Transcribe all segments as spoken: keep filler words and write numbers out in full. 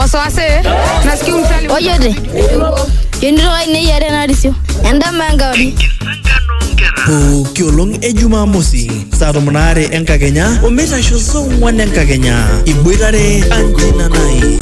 wasiwasi. Nasikia mtali. Ojote. Yendiro ine yare na risio. Enda mangawdi. O kiolong e Jumamosi, saa tomon aare enkakenya omeitasho saa ong'uan enkakenya. Iboitare Antina Nai.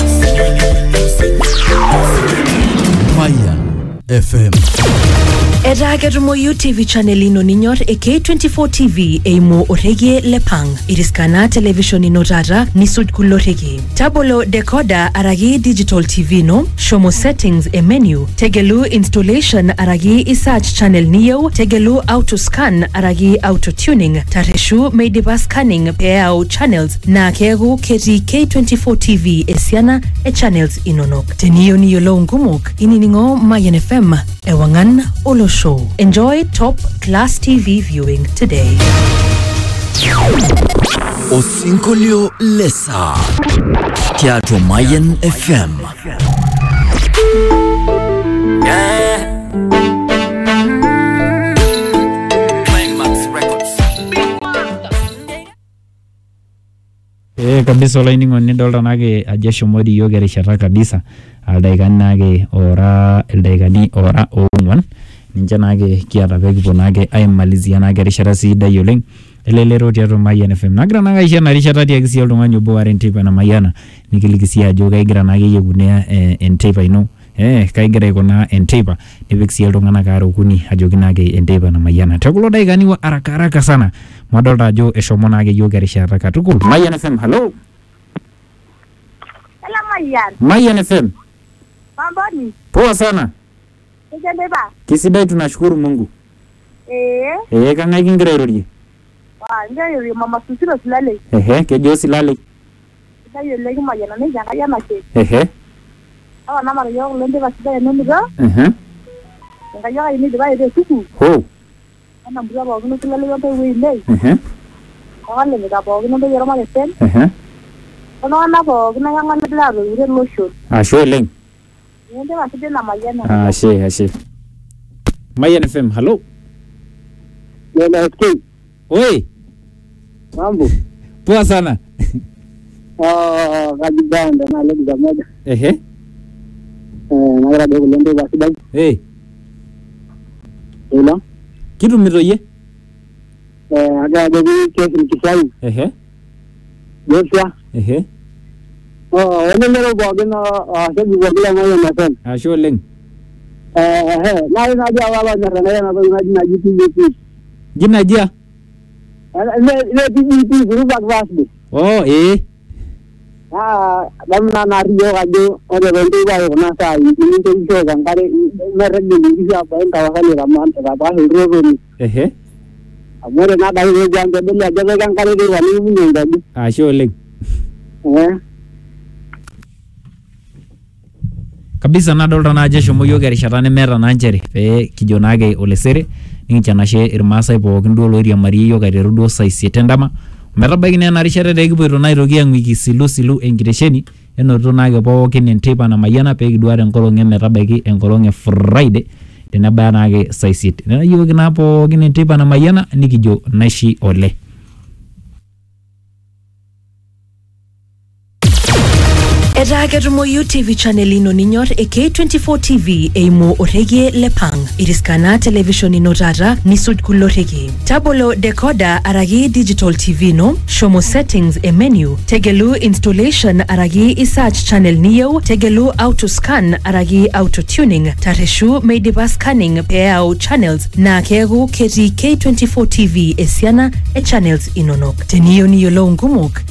Maya F M. Eta ketumoyu T V channel ino ninyor e K twenty-four T V eimo orege lepang. Iriskana television ino tata nisuj kulorege. Tabolo decoder aragi digital T V no, shomo settings e menu. Tegelu installation aragi isearch channel niyo, tegelu auto scan aragi auto tuning. Tareshu meidipa scanning peao channels na kegu keti K twenty-four T V esiana e channels inonok. Teniyo niyo lo ngumok, ininingo Mayan F M ewangan olo show. Enjoy top class T V viewing today. Osinkolio Lesa Teatro Mayan F M. Yeah. Eh kabisa olainingo nidolta nake ajesho modi yogere shata kabisa aldaikani nake ora aldaikani ora ongwan ninja nake kiata pekipo nake aimalizia nake rishata sidai oleng elelero tiatua Mayan F M nagira nake aisha na rishata tiakisi oltung'ani obo are entipa na Mayana nikiliki ajo kaigira nake yekunea eh, entipa ino eh kaigira ikuna entipa nipik sii iltung'anak aare okuni ajoki nake entipa na Mayana tekulo daikani wa haraka haraka sana madolta ajo eshomo nake yiok erishata katukul. Mayan F M, hello. Hello Mayan. Mayan F M. Mambo ni? Poa sana. Kijendeba? Kisidai tunashukuru Mungu. Eh. Eh kang'ae kingira airorie? Wa ndio mama Susiro Silale. Ehe kejo Silale. Ndio legi Mayan na nja kaya na ke. Ehe. Awa na mara yo lende basida no muga. Ehe. Ngaya ini diba ide suku. Ho. Ana mbura ba gno Silale yo pe we nei. Ehe. Wale mega ba gno de yoroma esen. Ehe. Ono na ba gno nga ngana bla ro ure lotion. Ashe oleng. Nende basida na Mayan. Ashe ashe. Mayan F M, hello. Yena eski. Oi. Mambo. Poa sana. Ah, kajibanda na leo jamaa. Ehe. Eh, nagara dogo lende basida. Eh. Ela. Kitu mitoye? Eh, aga dogo kesi kisai. Ehe. Joshua. Ehe. Oh, wale leo boga na sabi boga moyo na sana. Ashe oleng. Eh, eh, na ina dia wala na na na na na jipi. Jina jia? Le le jipi group advance. Oh, eh. Ah, damna na rio ajo ore bende ba na sai ni to iso gangare mere ni ni ya ba enta wa le raman ta ba hiro ni. Ehe. Amore na dai re jang de le ajo gangare de wani ni ni ndadi. Ashe oleng. Eh. Kabisa nadolta na ajo shomo yiok erishata nemeeta na nchere pee kijo nake olesere nikinchanashe irmaasai pookin duo loiriamarie yiok aiteru duo saa isiet endama metabaiki naa ena rishata tekipuoito naa aitoki aing'uiki silu silu enkitesheni enoto naake pookin enteipa na Mayiana pee kiduare enkolong' metabaiki enkolong' e Friday tenebaya naake saa isiet nena yiok naa pookin enteipa na Mayiana nikijo naishi ole. Eta ketumoyu T V channel ino ninyor e K twenty-four T V eimo orege lepang. Iriskana television ino tata nisuj kulorege. Tabolo decoder aragi digital T V no, shomo settings e menu. Tegelu installation aragi isearch channel niyo, tegelu auto scan aragi auto tuning. Tareshu meidipa scanning peao channels na kegu keti K twenty-four T V esiana e channels inonok. Teniyo niyo lo ngumok.